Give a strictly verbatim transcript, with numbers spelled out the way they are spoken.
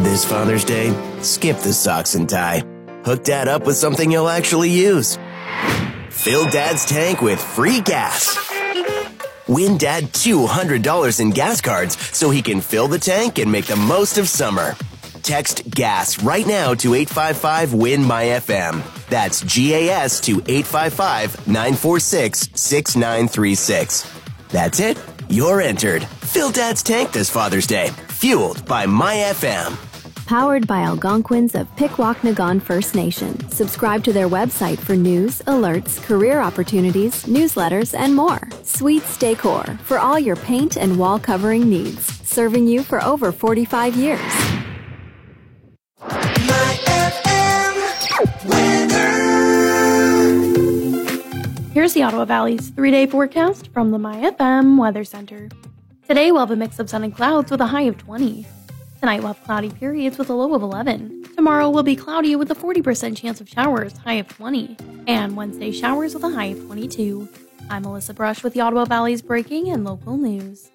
This Father's Day, skip the socks and tie. Hook Dad up with something he'll actually use. Fill Dad's tank with free gas. Win Dad two hundred dollars in gas cards so he can fill the tank and make the most of summer. Text GAS right now to eight five five win my F M. That's G A S to eight five five, nine four six, six nine three six. That's it. You're entered. Fill Dad's tank this Father's Day. Fueled by My F M. Powered by Algonquins of Pikwaknagan First Nation. Subscribe to their website for news, alerts, career opportunities, newsletters, and more. Sweets Decor for all your paint and wall covering needs. Serving you for over forty-five years. My F M weather. Here's the Ottawa Valley's three-day forecast from the My F M Weather Center. Today we'll have a mix of sun and clouds with a high of twenty. Tonight we'll have cloudy periods with a low of eleven. Tomorrow will be cloudy with a forty percent chance of showers, high of twenty. And Wednesday showers with a high of twenty-two. I'm Melissa Brush with the Ottawa Valley's breaking and local news.